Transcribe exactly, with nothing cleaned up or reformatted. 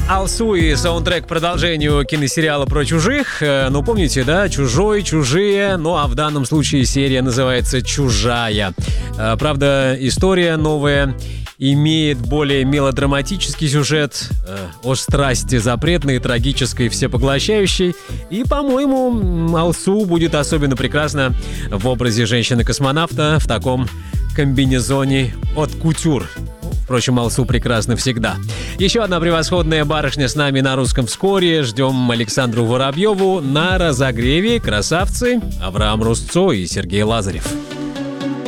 Алсу и саундтрек к продолжению киносериала про чужих. Ну, помните, да? «Чужой», «Чужие». Ну, а в данном случае серия называется «Чужая». Правда, история новая имеет более мелодраматический сюжет, э, о страсти запретной, трагической, всепоглощающей. И, по-моему, Алсу будет особенно прекрасна в образе женщины-космонавта в таком комбинезоне от кутюр. Впрочем, Алсу прекрасна всегда. Еще одна превосходная барышня с нами на русском вскоре. Ждем Александру Воробьеву на разогреве. Красавцы Авраам Русцо и Сергей Лазарев.